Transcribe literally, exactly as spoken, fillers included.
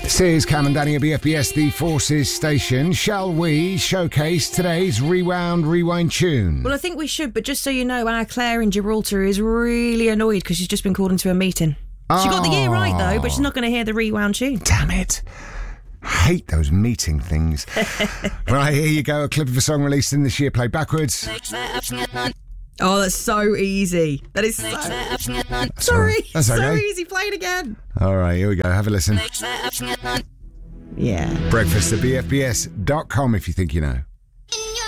This is Cam and Danny at B F B S, the Forces station. Shall we showcase today's Rewound Rewind tune? Well, I think we should, but just so you know, our Claire in Gibraltar is really annoyed because she's just been called into a meeting. Oh. She got the year right, though, but she's not going to hear the Rewound tune. Damn it. I hate those meeting things. Right, here you go. A clip of a song released in this year, played backwards. Oh, that's so easy. That is so... Sorry. That's okay. So easy. Play it again. All right, here we go. Have a listen. Yeah. Breakfast at B F B S dot com if you think you know.